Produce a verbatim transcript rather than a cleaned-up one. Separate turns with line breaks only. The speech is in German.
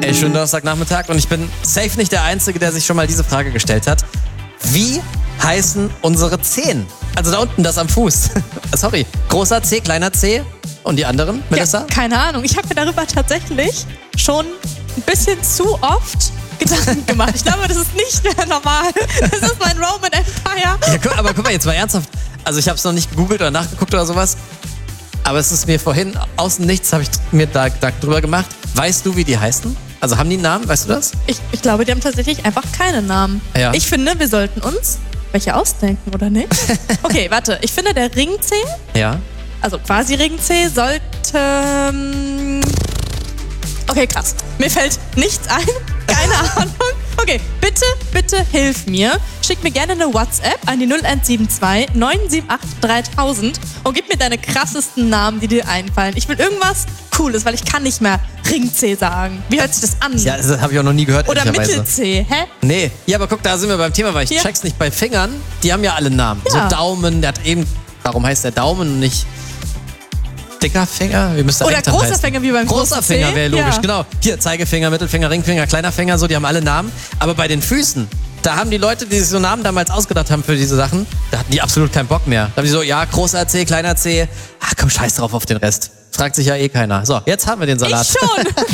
Hey, schönen Donnerstagnachmittag und ich bin safe nicht der Einzige, der sich schon mal diese Frage gestellt hat. Wie heißen unsere Zehen? Also da unten, das am Fuß. Sorry, großer C, kleiner C und die anderen, Melissa?
Ja, keine Ahnung, ich habe mir darüber tatsächlich schon ein bisschen zu oft Gedanken gemacht. Ich glaube, das ist nicht mehr normal. Das ist mein Roman Empire.
Ja, guck, aber guck mal, jetzt mal ernsthaft. Also ich habe es noch nicht gegoogelt oder nachgeguckt oder sowas. Aber es ist mir vorhin, außen nichts, habe ich mir da, da drüber gemacht. Weißt du, wie die heißen? Also haben die einen Namen, weißt du das?
Ich, ich glaube, die haben tatsächlich einfach keinen Namen.
Ja.
Ich finde, wir sollten uns welche ausdenken, oder nicht? Okay, warte. Ich finde, der Ring C,
Ja.
also quasi Ring C, sollte... ähm, Okay, krass. Mir fällt nichts ein. Keine Ahnung. Okay, bitte, bitte hilf mir. Schick mir gerne eine WhatsApp an die null eins sieben zwei neun sieben acht dreitausend und gib mir deine krassesten Namen, die dir einfallen. Ich will irgendwas Cooles, weil ich kann nicht mehr Ring C sagen. Wie hört sich das an?
Ja, das habe ich auch noch nie gehört.
Oder
ehrlicherweise.
Mittel C, hä?
Nee. Ja, aber guck, da sind wir beim Thema, weil ich
Ja.
check's nicht bei Fingern. Die haben ja alle Namen.
Ja.
So Daumen, der hat eben, warum heißt der Daumen und nicht dicker Finger? Wie müsste
Oder
eigentlich dann
großer
heißen?
Finger wie beim
Großer
großen
Finger
C?
wäre logisch,
Ja.
genau. Hier, Zeigefinger, Mittelfinger, Ringfinger, kleiner Finger, so, die haben alle Namen. Aber bei den Füßen, da haben die Leute, die sich so Namen damals ausgedacht haben für diese Sachen, da hatten die absolut keinen Bock mehr. Da haben die so, ja, großer C, kleiner C, ach komm, scheiß drauf auf den Rest. Fragt sich ja eh keiner. So, jetzt haben wir den Salat.
Ich schon.